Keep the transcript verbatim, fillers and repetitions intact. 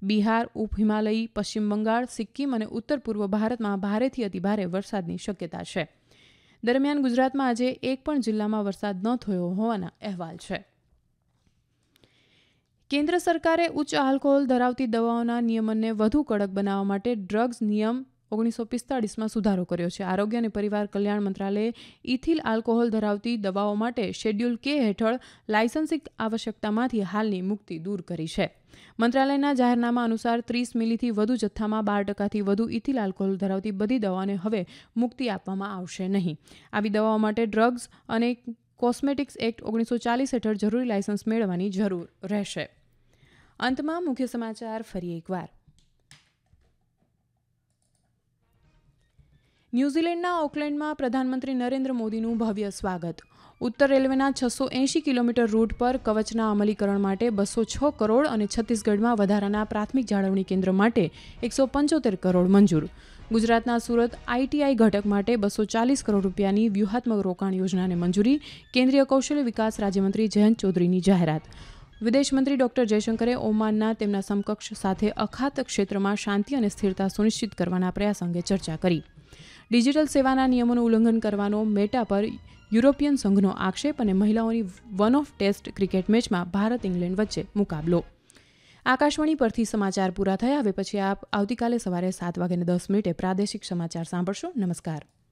બિહાર, ઉપ હિમાલયી, પશ્ચિમ બંગાળ, સિક્કિમ અને ઉત્તર પૂર્વ ભારતમાં ભારેથી અતિભારે વરસાદની શક્યતા છે. દરમિયાન ગુજરાતમાં આજે એક પણ જિલ્લામાં વરસાદ ન થયો હોવાના અહેવાલ છે. કેન્દ્ર સરકારે ઉચ્ચ આલ્કોહોલ ધરાવતી દવાઓના નિયમનને વધુ કડક બનાવવા માટે ડ્રગ્સ નિયમ ઓગણીસો પિસ્તાળીસમાં સુધારો કર્યો છે. આરોગ્ય અને પરિવાર કલ્યાણ મંત્રાલયે ઇથિલ આલ્કોહોલ ધરાવતી દવાઓ માટે શેડ્યુલ કે હેઠળ લાયસન્સિંગ આવશ્યકતામાંથી હાલની મુક્તિ દૂર કરી છે. મંત્રાલયના જાહેરનામા અનુસાર ત્રીસ મિલીથી વધુ જથ્થામાં બાર ટકાથી વધુ ઇથિલ આલ્કોહોલ ધરાવતી બધી દવાઓને હવે મુક્તિ આપવામાં આવશે નહીં. આવી દવાઓ માટે ડ્રગ્સ અને કોસ્મેટિક્સ એક્ટ ઓગણીસો ચાલીસ હેઠળ જરૂરી લાયસન્સ મેળવવાની જરૂર રહેશે. અંતમાં મુખ્ય સમાચાર ફરી એકવાર. ન્યૂઝીલેન્ડના ઓકલેન્ડમાં પ્રધાનમંત્રી નરેન્દ્ર મોદીનું ભવ્ય સ્વાગત. ઉત્તર રેલવેના છસો એંશી કિલોમીટર રૂટ પર કવચના અમલીકરણ માટે બસો છ કરોડ અને છત્તીસગઢમાં વધારાના પ્રાથમિક જાળવણી કેન્દ્ર માટે એકસો પંચોતેર કરોડ મંજૂર. ગુજરાતના સુરત આઈટીઆઈ ઘટક માટે બસો ચાલીસ કરોડ રૂપિયાની વ્યૂહાત્મક રોકાણ યોજનાને મંજૂરી. કેન્દ્રીય કૌશલ્ય વિકાસ રાજ્યમંત્રી જયંત ચૌધરીની જાહેરાત. વિદેશમંત્રી ડોક્ટર જયશંકરે ઓમાનના તેમના સમકક્ષ સાથે અખાત ક્ષેત્રમાં શાંતિ અને સ્થિરતા સુનિશ્ચિત કરવાના પ્રયાસ અંગે ચર્ચા કરી. ડિજિટલ સેવાના નિયમોનું ઉલ્લંઘન કરવાનો મેટા પર યુરોપિયન સંઘનો આક્ષેપ અને મહિલાઓની વન ઓફ ટેસ્ટ ક્રિકેટ મેચમાં ભારત ઇંગ્લેન્ડ વચ્ચે મુકાબલો. આકાશવાણી પરથી સમાચાર પૂરા થયા. હવે પછી આપ આવતીકાલે સવારે સાત વાગ્યાને દસ મિનિટે પ્રાદેશિક સમાચાર સાંભળશો. નમસ્કાર.